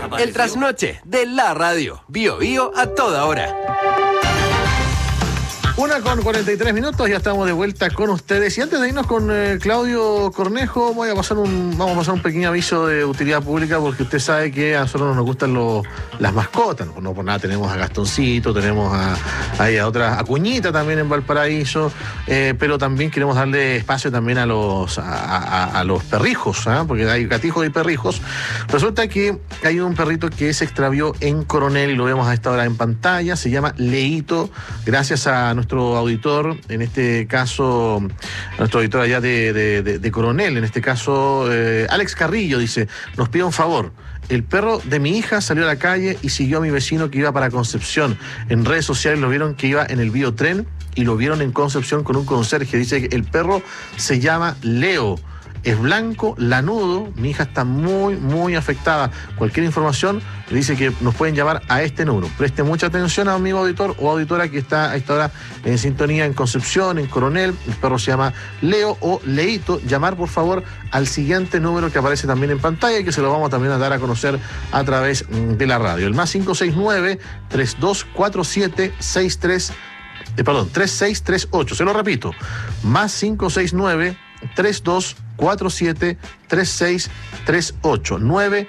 El trasnoche de la radio. Bio Bio a toda hora. 1:43, ya estamos de vuelta con ustedes. Y antes de irnos con Claudio Cornejo, vamos a pasar un pequeño aviso de utilidad pública, porque usted sabe que a nosotros nos gustan las mascotas. No por nada tenemos a Gastoncito, tenemos a Cuñita también en Valparaíso, pero también queremos darle espacio también a los perrijos, porque hay gatijos y perrijos. Resulta que hay un perrito que se extravió en Coronel, y lo vemos a esta hora en pantalla. Se llama Leito, gracias a nuestro auditor, en este caso, nuestro auditor allá de Coronel, en este caso, Alex Carrillo, dice: nos pide un favor. El perro de mi hija salió a la calle y siguió a mi vecino que iba para Concepción. En redes sociales lo vieron que iba en el biotren y lo vieron en Concepción con un conserje. Dice que el perro se llama Leo. Es blanco, lanudo, mi hija está muy, muy afectada. Cualquier información, le dice que nos pueden llamar a este número. Preste mucha atención, amigo auditor o auditora que está a esta hora en sintonía en Concepción, en Coronel. El perro se llama Leo o Leito. Llamar, por favor, al siguiente número que aparece también en pantalla y que se lo vamos también a dar a conocer a través de la radio. El +569 3247 3638. Se lo repito, +569 3247 3638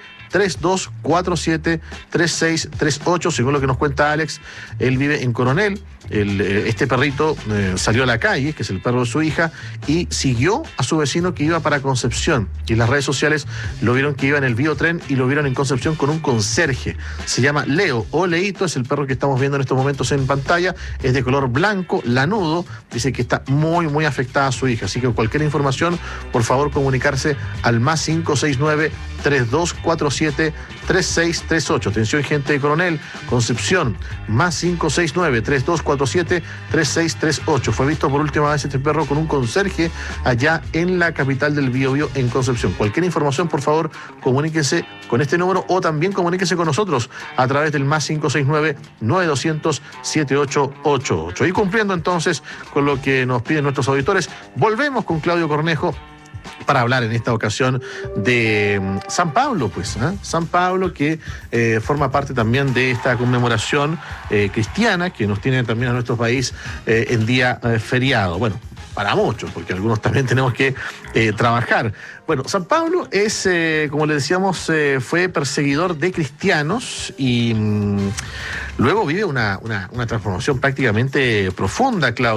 93247 3638. Según lo que nos cuenta Alex, él vive en Coronel. Este perrito salió a la calle, que es el perro de su hija, y siguió a su vecino que iba para Concepción. Y en las redes sociales lo vieron que iba en el biotren y lo vieron en Concepción con un conserje. Se llama Leo o Leito, es el perro que estamos viendo en estos momentos en pantalla. Es de color blanco, lanudo. Dice que está muy, muy afectada a su hija. Así que cualquier información, por favor, comunicarse al +569 3247 3638. Atención, gente de Coronel, Concepción, +569 3247 3638. Fue visto por última vez este perro con un conserje allá en la capital del Biobío, en Concepción. Cualquier información, por favor, comuníquese con este número o también comuníquese con nosotros a través del +569 9200 7888. Y cumpliendo entonces con lo que nos piden nuestros auditores, volvemos con Claudio Cornejo para hablar en esta ocasión de San Pablo, San Pablo, que forma parte también de esta conmemoración cristiana que nos tiene también a nuestro país en día feriado. Bueno, para muchos, porque algunos también tenemos que trabajar. Bueno, San Pablo es, como le decíamos, fue perseguidor de cristianos y luego vive una transformación prácticamente profunda, Claudio.